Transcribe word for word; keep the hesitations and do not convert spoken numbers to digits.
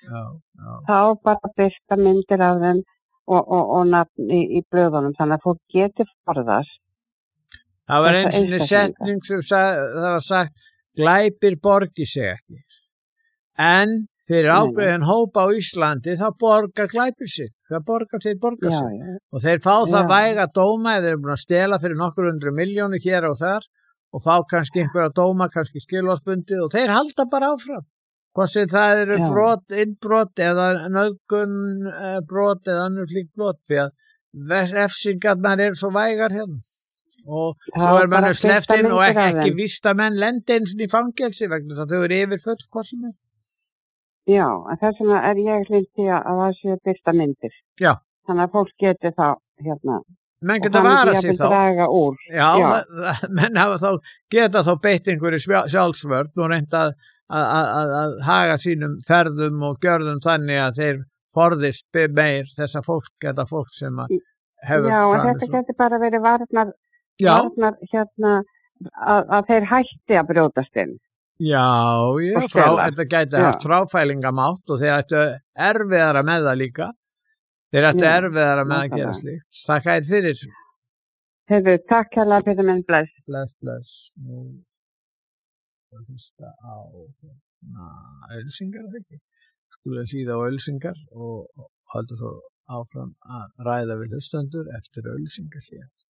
já, já. Þá bara birta myndir af þeim og, og, og nafn í, í blöðunum, þannig að fólk geti forðast. Það var Þessa eins og einstaklinga. setning sem sag, það var sagt, glæpir borgi sig ekki. En fyrir Nei, ákveðin hópa á Íslandi, þá borgar glæpir sig. Það borgar þeir borgar Já, sig. já. Og þeir fá það Já. væga dóma ef þeir eru búin að stela fyrir nokkur hundru miljónir hér og þar og fá kannski einhverja dóma, kannski skilorðsbundið og þeir halda bara áfram. Hvort sem það eru Já. brot, innbrot eða nauðgun eh, brot eða önnur slík brot því að refsingarnar eru svo vægar hérna. Og Já, svo er bara mann sleppt inn og birta myndir af ekki þeim. víst að menn lendi eins og í fangelsi vegna þess að þau eru yfirfull hvort sem er. Já, en þess vegna er ég hlýtt því að það séu birta myndir. Já. Þannig að fólk geti þá, hérna, Menn og geta það myndi varað sig jafnvel þá. draga úr. Já, Já. það, það, menn hafa þá, geta þá beitt einhverju sjá- sjálfsvörn og reynt að, að, að, að haga sínum ferðum og gjörðum þannig að þeir forðist be- meir þessa fólk, þetta fólk sem að hefur Já, en framið þetta svo. geti bara verið varnar, Já, varnar hérna, að, að þeir hætti að brjótast inn. já, já, Og frá, stela. þetta gæti Já. haft fráfælingamátt og þeir ættu erfiðara með það líka. Þeir ættu Já, erfiðara með að gera nákvæmlega. slíkt. Þakka þér fyrir. Hefur, takk hérlega fyrir minn bless. Bless, bless. Nú er hlusta á na, ölsingar, ekki? Skulum hlýða á ölsingar og halda svo áfram að ræða við hlustendur eftir ölsingar hér.